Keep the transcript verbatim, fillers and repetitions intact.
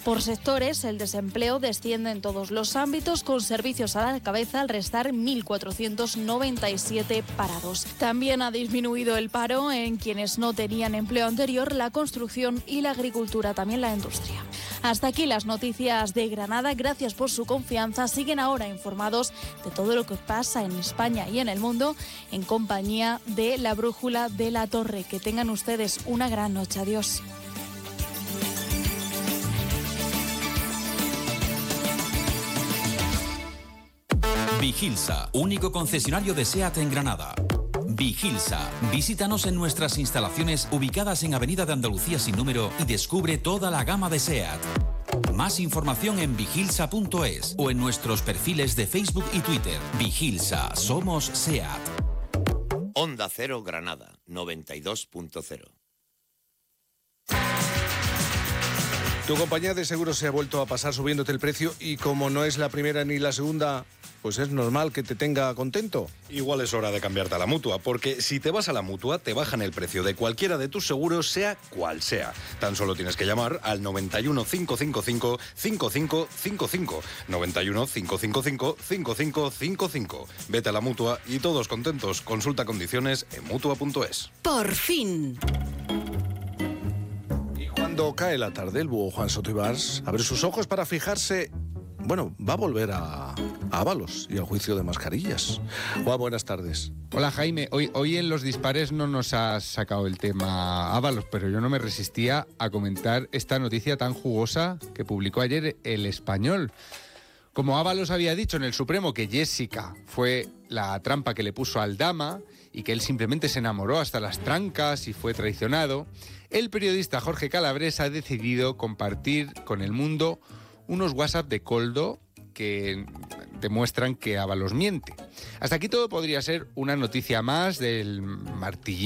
Por sectores, el desempleo desciende en todos los ámbitos, con servicios a la cabeza al restar mil cuatrocientos noventa y siete parados. También ha disminuido el paro en quienes no tenían empleo anterior, la construcción y la agricultura, también la industria. Hasta aquí las noticias de Granada. Gracias por su confianza. Siguen ahora informados de todo lo que pasa en España y en el mundo en compañía de la Brújula de la Torre. Que tengan ustedes una gran noche. Adiós. Vigilsa, único concesionario de SEAT en Granada. Vigilsa, visítanos en nuestras instalaciones ubicadas en Avenida de Andalucía sin número y descubre toda la gama de SEAT. Más información en vigilsa punto es o en nuestros perfiles de Facebook y Twitter. Vigilsa, somos SEAT. Onda Cero Granada, noventa y dos punto cero. Tu compañía de seguros se ha vuelto a pasar subiéndote el precio y como no es la primera ni la segunda, pues es normal que te tenga contento. Igual es hora de cambiarte a la Mutua, porque si te vas a la Mutua te bajan el precio de cualquiera de tus seguros, sea cual sea. Tan solo tienes que llamar al noventa y uno, cinco cinco cinco, cinco cinco cinco cinco, noventa y uno, cinco cinco cinco, cinco cinco cinco cinco. Vete a la Mutua y todos contentos. Consulta condiciones en mutua punto es. Por fin. Cuando cae la tarde, el búho Juan Soto Ibars abre sus ojos para fijarse. Bueno, va a volver a, a Ábalos y al juicio de mascarillas. Juan, buenas tardes. Hola Jaime, hoy, hoy en Los Dispares no nos has sacado el tema Ábalos, pero yo no me resistía a comentar esta noticia tan jugosa que publicó ayer El Español. Como Ábalos había dicho en el Supremo que Jessica fue la trampa que le puso al Dama y que él simplemente se enamoró hasta las trancas y fue traicionado, el periodista Jorge Calabres ha decidido compartir con el mundo unos WhatsApp de Koldo que demuestran que Ábalos miente. Hasta aquí todo podría ser una noticia más del martillo